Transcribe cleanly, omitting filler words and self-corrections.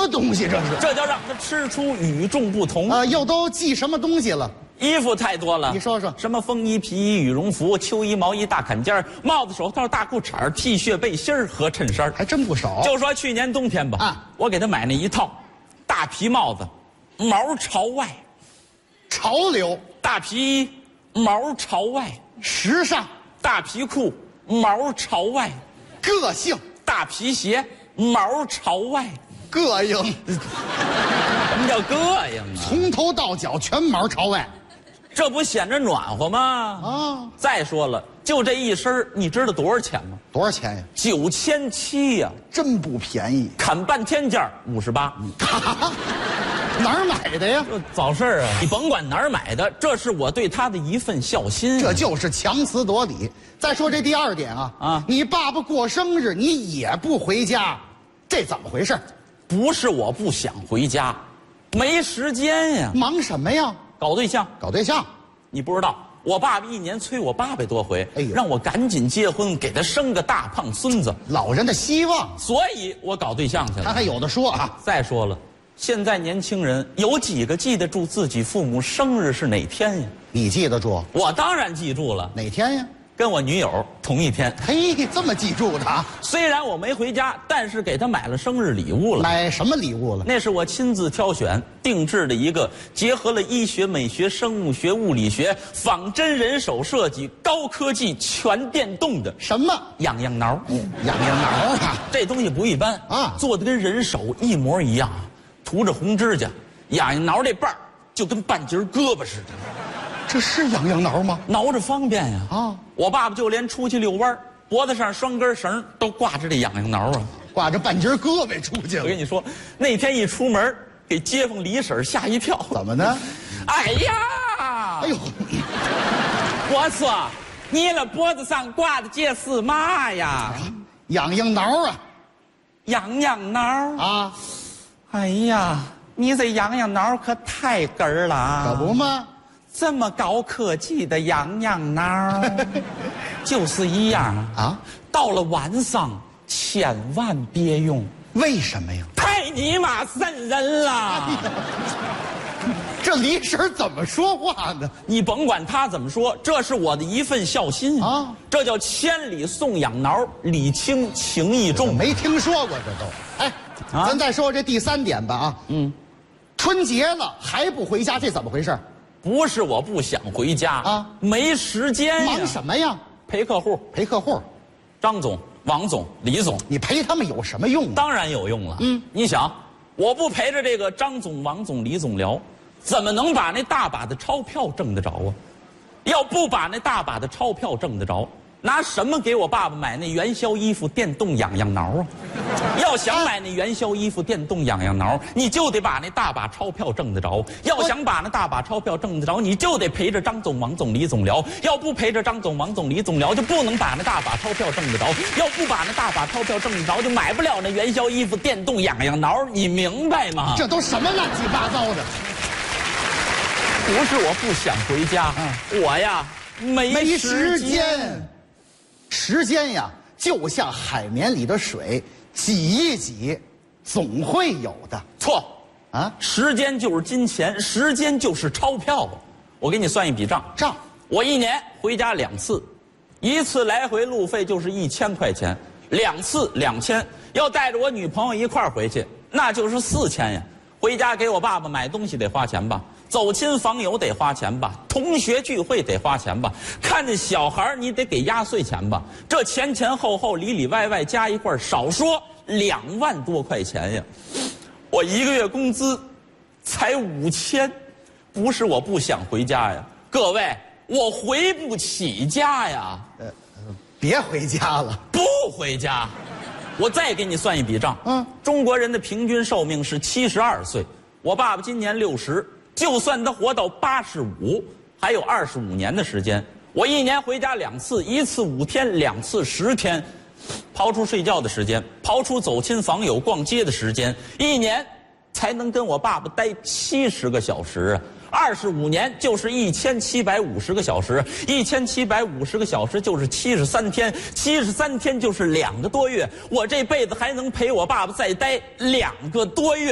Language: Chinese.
么东西这是？ 这叫让他吃出与众不同啊，又都系什么东西了？ 衣服太多了， 你说说， 什么风衣、皮衣、羽绒服、秋衣、毛衣、大坎肩儿、帽子、手套、大裤衩、T 恤、背心儿和衬衫， 还真不少。 就说去年冬天吧，我给他买那一套大皮帽子，毛朝外， 潮流； 大皮衣，毛朝外， 时尚； 大皮裤，毛朝外， 个性； 大皮鞋，毛朝外， 膈应。 什么叫膈应啊？ 从头到脚全毛朝外， 这不显着暖和吗？ 啊！ 再说了，就这一身，你知道多少钱吗？ 多少钱呀 ？9700呀， 真不便宜。 砍半天价58。 哪儿买的呀？ 这早事儿啊！你甭管哪儿买的，这是我对他的一份孝心。 这就是强词夺理。再说这第二点啊，你爸爸过生日你也不回家，这怎么回事？ 不是我不想回家，没时间呀。 忙什么呀？ 搞对象。 搞对象？ 你不知道，我爸爸一年催我800多回， 哎呦， 让我赶紧结婚，给他生个大胖孙子。 老人的希望， 所以我搞对象去了。 他还有的说啊。 再说了，现在年轻人有几个记得住自己父母生日是哪天呀？ 你记得住？ 我当然记住了。 哪天呀？ 跟我女友同一天。 嘿，这么记住的啊！ 虽然我没回家，但是给她买了生日礼物了。 买什么礼物了？ 那是我亲自挑选定制的一个结合了医学、美学、生物学、物理学、仿真人手设计、高科技全电动的什么痒痒挠。 痒痒挠啊！ 这东西不一般啊，做的跟人手一模一样，涂着红指甲，痒痒挠这瓣儿就跟半截胳膊似的。 这是痒痒挠吗？ 挠着方便呀！ 啊， 我爸爸就连出去遛弯，脖子上双根绳都挂着这痒痒挠啊， 挂着半截胳膊出去了。 我跟你说，那天一出门，给街坊李婶吓一跳。 怎么呢？ 哎呀！ 哎呦， 我说，你那脖子上挂的这是嘛呀？ 痒痒挠啊！ 痒痒挠啊！ 哎呀，你这痒痒挠可太根儿了， 可不吗？ 这么高科技的痒痒挠，就是一样啊！到了晚上千万别用。 为什么呀？ 太你妈瘆人了！ 这李婶怎么说话呢？ 你甭管他怎么说，这是我的一份孝心啊！这叫千里送痒挠，礼轻情意重。 没听说过这都。哎，咱再说这第三点吧啊。春节了还不回家，这怎么回事？ 不是我不想回家啊，没时间呀。 忙什么呀？ 陪客户。 陪客户。 张总、王总、李总， 你陪他们有什么用啊？ 当然有用了。你想，我不陪着这个张总、王总、李总聊，怎么能把那大把的钞票挣得着啊？要不把那大把的钞票挣得着，拿什么给我爸爸买那元宵衣服、电动痒痒挠啊？要想买那元宵衣服、电动痒痒挠，你就得把那大把钞票挣得着。要想把那大把钞票挣得着，你就得陪着张总、王总、李总聊。要不陪着张总、王总、李总聊，就不能把那大把钞票挣得着。要不把那大把钞票挣得着，就买不了那元宵衣服、电动痒痒挠。你明白吗？ 这都什么乱七八糟的？ 不是我不想回家，我呀没时间。 时间呀，就像海绵里的水，挤一挤，总会有的。 错啊！时间就是金钱，时间就是钞票。我给你算一笔账，我一年回家2次，一次来回路费就是1000块钱，2次2000，要带着我女朋友一块儿回去，那就是4000呀。回家给我爸爸买东西得花钱吧，走亲访友得花钱吧，同学聚会得花钱吧，看见小孩你得给压岁钱吧，这前前后后里里外外加一块，少说2万多块钱呀。我一个月工资才5000，不是我不想回家呀，各位，我回不起家呀。 别回家了， 不回家。我再给你算一笔账，中国人的平均寿命是72岁，我爸爸今年60，就算他活到85，还有25年的时间。我一年回家2次，一次5天，2次10天，刨出睡觉的时间，刨出走亲访友、逛街的时间，一年才能跟我爸爸待70个小时啊。25年就是1750个小时，1750个小时就是73天，73天就是2个多月。我这辈子还能陪我爸爸再待2个多月。